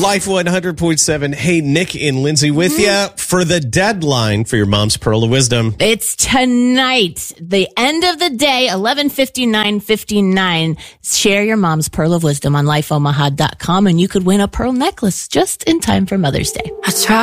Life 100.7. Hey, Nick and Lindsay with you for the deadline for your mom's Pearl of Wisdom. It's tonight, the end of the day, 11:59:59. Share your mom's Pearl of Wisdom on lifeomaha.com, and you could win a pearl necklace just in time for Mother's Day. I try